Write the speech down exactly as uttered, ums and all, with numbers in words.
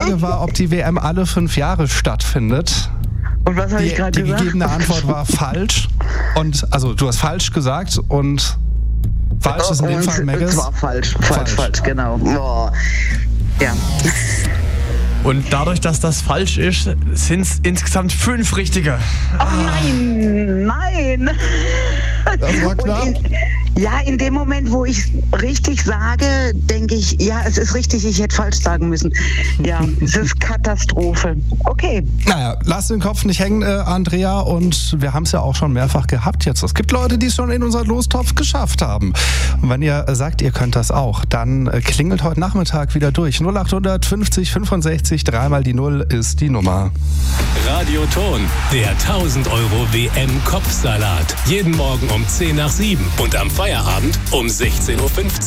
Frage war, ob die W M alle fünf Jahre stattfindet. Und was habe ich gerade Die gesagt? gegebene Antwort war falsch. Und also du hast falsch gesagt und falsch ist in dem Und Fall Megges. Es war falsch, falsch, Falsch. falsch, genau. Oh. Ja. Und dadurch, dass das falsch ist, sind es insgesamt fünf richtige. Oh nein, nein. Das war knapp. Und in, ja, in dem Moment, wo ich richtig sage, denke ich, ja, es ist richtig, ich hätte falsch sagen müssen. Ja, es ist Katastrophe. Okay. Naja, lass den Kopf nicht hängen, äh, Andrea. Und wir haben es ja auch schon mehrfach gehabt jetzt. Es gibt Leute, die es schon in unseren Lostopf geschafft haben. Und wenn ihr äh, sagt, ihr könnt das auch, dann äh, klingelt heute Nachmittag wieder durch. null acht fünfzig fünfundsechzig, dreimal die Null ist die Nummer. Radioton, der tausend Euro W M-Kopfsalat. Jeden Morgen um zehn nach sieben und am Feierabend um sechzehn Uhr fünfzig.